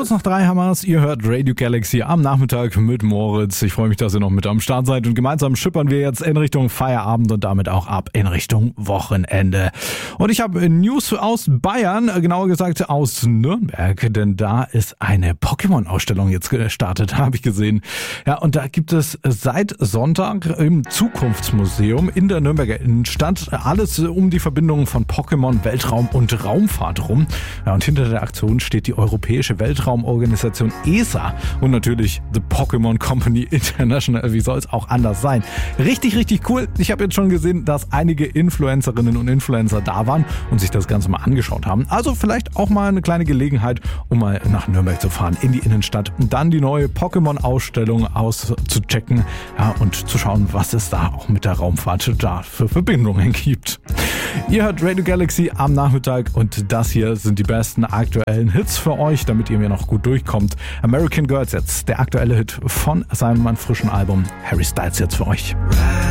Kurz nach 3 haben wir's. Ihr hört Radio Galaxy am Nachmittag mit Moritz. Ich freue mich, dass ihr noch mit am Start seid und gemeinsam schippern wir jetzt in Richtung Feierabend und damit auch ab in Richtung Wochenende. Und ich habe News aus Bayern, genauer gesagt aus Nürnberg, denn da ist eine Pokémon-Ausstellung jetzt gestartet, habe ich gesehen. Ja, und da gibt es seit Sonntag im Zukunftsmuseum in der Nürnberger Innenstadt alles um die Verbindung von Pokémon, Weltraum und Raumfahrt rum. Ja, und hinter der Aktion steht die Europäische Weltraumorganisation ESA und natürlich The Pokémon Company International. Wie soll es auch anders sein? Richtig, richtig cool. Ich habe jetzt schon gesehen, dass einige Influencerinnen und Influencer da waren und sich das Ganze mal angeschaut haben. Also vielleicht auch mal eine kleine Gelegenheit, um mal nach Nürnberg zu fahren, in die Innenstadt und dann die neue Pokémon-Ausstellung auszuchecken, ja, und zu schauen, was es da auch mit der Raumfahrt da für Verbindungen gibt. Ihr hört Radio Galaxy am Nachmittag und das hier sind die besten aktuellen Hits für euch, damit ihr mir noch gut durchkommt. American Girls jetzt, der aktuelle Hit von seinem frischen Album. Harry Styles jetzt für euch.